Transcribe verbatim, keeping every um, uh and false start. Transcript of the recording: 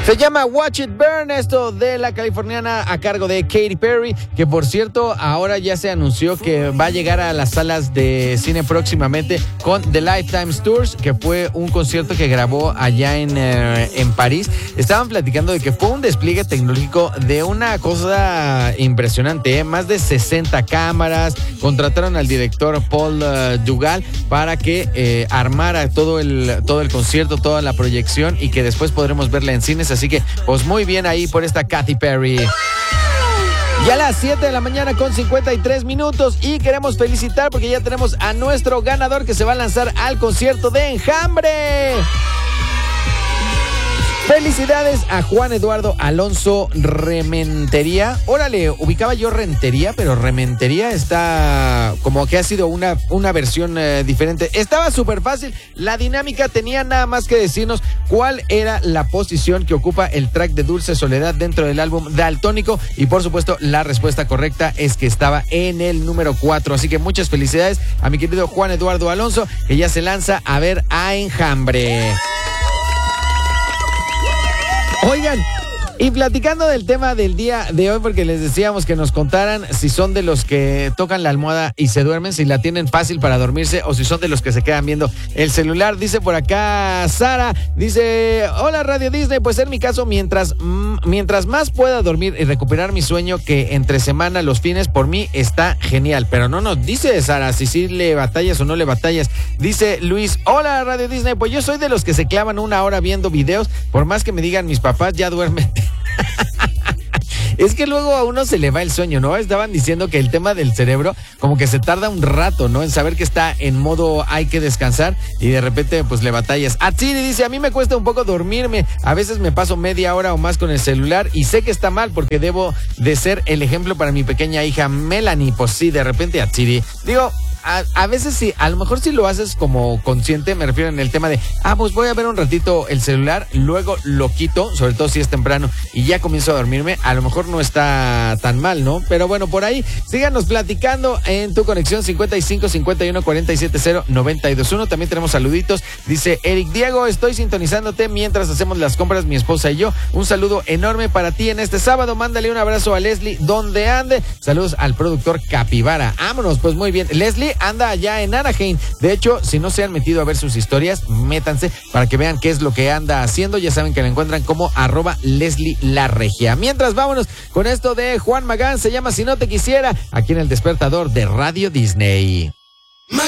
Se llama Watch It Burn, esto de la californiana a cargo de Katy Perry, que por cierto ahora ya se anunció que va a llegar a las salas de cine próximamente con The Lifetime Tours, que fue un concierto que grabó allá en, eh, en París. Estaban platicando de que fue un despliegue tecnológico de una cosa impresionante, ¿eh? Más de sesenta cámaras, contrataron al director Paul uh, Dugal para que eh, armara todo el, todo el concierto, toda la proyección y que después podremos verla en cines. Así que, pues muy bien ahí por esta Katy Perry. Ya a las siete de la mañana con cincuenta y tres minutos y queremos felicitar porque ya tenemos a nuestro ganador que se va a lanzar al concierto de Enjambre. Felicidades a Juan Eduardo Alonso Rementería. Órale, ubicaba yo Rentería, pero Rementería está como que ha sido una, una versión eh, diferente. Estaba súper fácil. La dinámica tenía nada más que decirnos cuál era la posición que ocupa el track de Dulce Soledad dentro del álbum Daltónico. Y por supuesto, la respuesta correcta es que estaba en el número cuatro. Así que muchas felicidades a mi querido Juan Eduardo Alonso, que ya se lanza a ver a Enjambre. Oigan, y platicando del tema del día de hoy, porque les decíamos que nos contaran si son de los que tocan la almohada y se duermen, si la tienen fácil para dormirse o si son de los que se quedan viendo el celular. Dice por acá Sara, dice, hola Radio Disney, pues en mi caso, mientras, mm, mientras más pueda dormir y recuperar mi sueño que entre semana, los fines, por mí está genial. Pero no nos dice Sara si sí le batallas o no le batallas. Dice Luis, hola Radio Disney, pues yo soy de los que se clavan una hora viendo videos, por más que me digan mis papás, ya duermen. Es que luego a uno se le va el sueño, ¿no? Estaban diciendo que el tema del cerebro como que se tarda un rato, ¿no? En saber que está en modo hay que descansar y de repente pues le batallas. Atsiri dice, a mí me cuesta un poco dormirme, a veces me paso media hora o más con el celular y sé que está mal porque debo de ser el ejemplo para mi pequeña hija Melanie. Pues sí, de repente Atsiri, digo... A, a veces sí, a lo mejor si lo haces como consciente, me refiero en el tema de, ah, pues voy a ver un ratito el celular, luego lo quito, sobre todo si es temprano, y ya comienzo a dormirme, a lo mejor no está tan mal, ¿no? Pero bueno, por ahí, síganos platicando en tu conexión cincuenta y cinco, cincuenta y uno, cuarenta y siete, cero, noventa y dos uno. También tenemos saluditos, dice Eric Diego, estoy sintonizándote mientras hacemos las compras, mi esposa y yo. Un saludo enorme para ti en este sábado, mándale un abrazo a Leslie donde ande. Saludos al productor Capibara. Vámonos, pues muy bien. Leslie anda allá en Anaheim. De hecho, si no se han metido a ver sus historias, métanse para que vean qué es lo que anda haciendo. Ya saben que la encuentran como arroba Leslie La Regia. Mientras, vámonos con esto de Juan Magán, se llama Si No Te Quisiera, aquí en el despertador de Radio Disney.